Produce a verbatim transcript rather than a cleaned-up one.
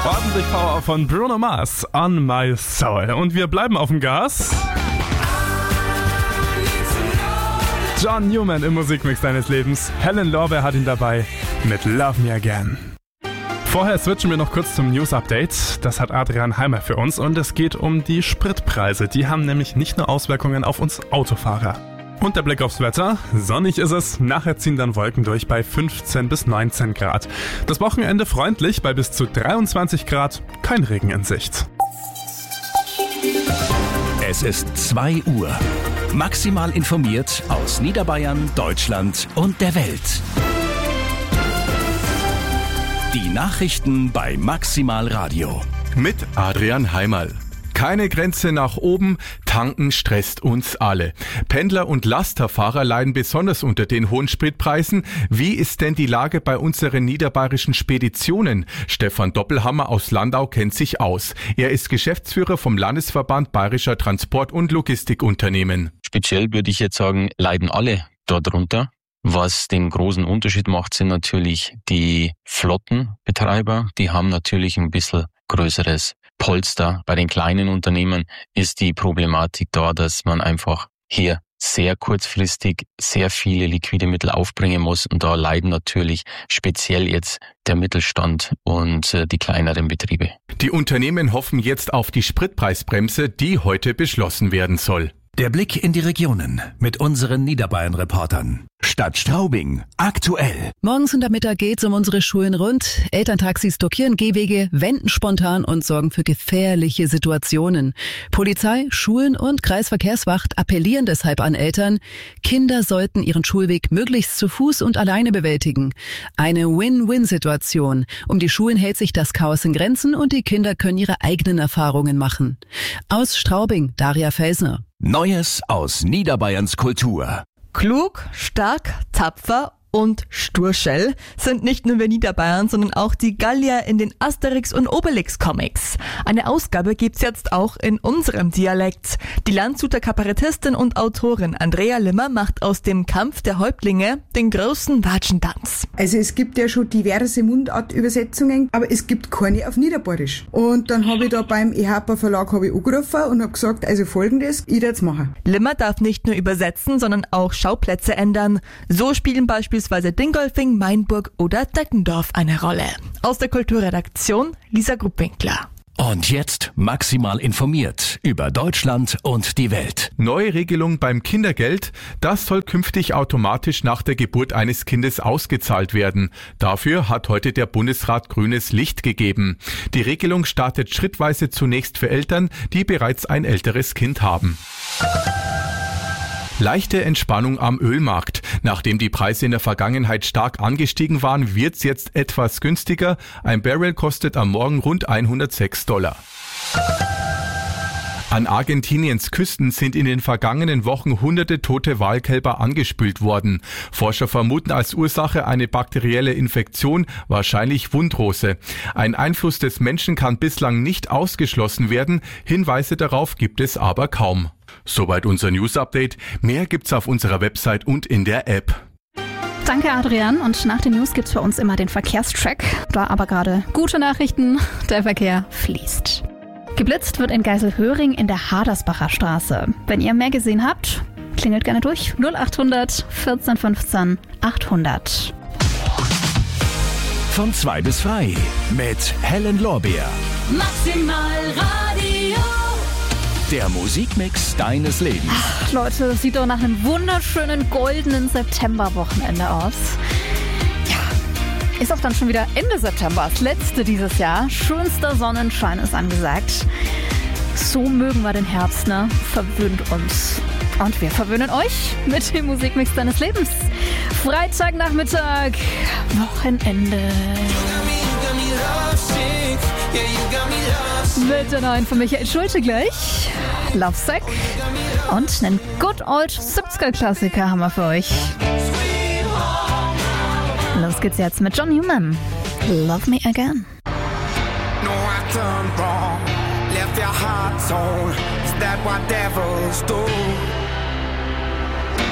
Ordentlich Power von Bruno Mars, On My Soul. Und wir bleiben auf dem Gas. John Newman im Musikmix deines Lebens. Helen Lorbeer hat ihn dabei mit Love Me Again. Vorher switchen wir noch kurz zum News-Update. Das hat Adrian Heimer für uns und es geht um die Spritpreise. Die haben nämlich nicht nur Auswirkungen auf uns Autofahrer. Und der Blick aufs Wetter. Sonnig ist es, nachher ziehen dann Wolken durch bei fünfzehn bis neunzehn Grad. Das Wochenende freundlich bei bis zu dreiundzwanzig Grad, kein Regen in Sicht. Es ist zwei Uhr. Maximal informiert aus Niederbayern, Deutschland und der Welt. Die Nachrichten bei Maximal Radio. Mit Adrian Heimerl. Keine Grenze nach oben, tanken stresst uns alle. Pendler und Lasterfahrer leiden besonders unter den hohen Spritpreisen. Wie ist denn die Lage bei unseren niederbayerischen Speditionen? Stefan Doppelhammer aus Landau kennt sich aus. Er ist Geschäftsführer vom Landesverband Bayerischer Transport- und Logistikunternehmen. Speziell würde ich jetzt sagen, leiden alle darunter. Was den großen Unterschied macht, sind natürlich die Flottenbetreiber. Die haben natürlich ein bisschen größeres Polster. Bei den kleinen Unternehmen ist die Problematik da, dass man einfach hier sehr kurzfristig sehr viele liquide Mittel aufbringen muss. Und da leiden natürlich speziell jetzt der Mittelstand und die kleineren Betriebe. Die Unternehmen hoffen jetzt auf die Spritpreisbremse, die heute beschlossen werden soll. Der Blick in die Regionen mit unseren Niederbayern-Reportern. Stadt Straubing, aktuell. Morgens und am Mittag geht's um unsere Schulen rund. Elterntaxis blockieren Gehwege, wenden spontan und sorgen für gefährliche Situationen. Polizei, Schulen und Kreisverkehrswacht appellieren deshalb an Eltern, Kinder sollten ihren Schulweg möglichst zu Fuß und alleine bewältigen. Eine Win-Win-Situation. Um die Schulen hält sich das Chaos in Grenzen und die Kinder können ihre eigenen Erfahrungen machen. Aus Straubing, Daria Felsner. Neues aus Niederbayerns Kultur. Klug, stark, tapfer und Sturschell sind nicht nur wir Niederbayern, sondern auch die Gallier in den Asterix- und Obelix-Comics. Eine Ausgabe gibt's jetzt auch in unserem Dialekt. Die Landshuter Kabarettistin und Autorin Andrea Limmer macht aus dem Kampf der Häuptlinge den großen Watschentanz. Also es gibt ja schon diverse Mundartübersetzungen, aber es gibt keine auf Niederbayerisch. Und dann habe ich da beim E H P A Verlag habe ich angerufen und habe gesagt, also folgendes, ich werde es machen. Limmer darf nicht nur übersetzen, sondern auch Schauplätze ändern. So spielen beispielsweise Dingolfing, Mainburg oder Deckendorf eine Rolle. Aus der Kulturredaktion Lisa Gruppwinkler. Und jetzt maximal informiert über Deutschland und die Welt. Neue Regelung beim Kindergeld. Das soll künftig automatisch nach der Geburt eines Kindes ausgezahlt werden. Dafür hat heute der Bundesrat grünes Licht gegeben. Die Regelung startet schrittweise zunächst für Eltern, die bereits ein älteres Kind haben. Leichte Entspannung am Ölmarkt. Nachdem die Preise in der Vergangenheit stark angestiegen waren, wird's jetzt etwas günstiger. Ein Barrel kostet am Morgen rund hundertsechs Dollar. An Argentiniens Küsten sind in den vergangenen Wochen hunderte tote Walkälber angespült worden. Forscher vermuten als Ursache eine bakterielle Infektion, wahrscheinlich Wundrose. Ein Einfluss des Menschen kann bislang nicht ausgeschlossen werden. Hinweise darauf gibt es aber kaum. Soweit unser News-Update. Mehr gibt's auf unserer Website und in der App. Danke, Adrian. Und nach den News gibt's bei uns immer den Verkehrstrack. Da aber gerade gute Nachrichten. Der Verkehr fließt. Geblitzt wird in Geiselhöring in der Hadersbacher Straße. Wenn ihr mehr gesehen habt, klingelt gerne durch. null acht hundert vierzehn fünfzehn achthundert. Von zwei bis frei mit Helen Lorbeer. Maximal Radio. Der Musikmix deines Lebens. Ach, Leute, das sieht doch nach einem wunderschönen goldenen Septemberwochenende aus. Ja, ist auch dann schon wieder Ende September, das letzte dieses Jahr. Schönster Sonnenschein ist angesagt. So mögen wir den Herbst, ne? Verwöhnt uns. Und wir verwöhnen euch mit dem Musikmix deines Lebens. Freitagnachmittag, Wochenende. Mit der neuen von Michael Schulte gleich. Lovesick. Und einen Good Old siebziger-Klassiker haben wir für euch. Los geht's jetzt mit John Newman. Love Me Again. No, I turned wrong, left your heart torn. Is that what devils do?